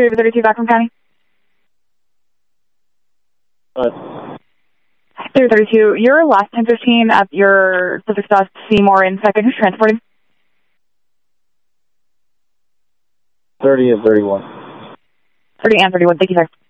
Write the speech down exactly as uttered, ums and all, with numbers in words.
David thirty-two, back from County. Uh, David thirty-two, your last ten fifteen at your Pacific South Seymour in second, who's transporting? thirty and thirty-one. thirty and thirty-one, thank you, sir.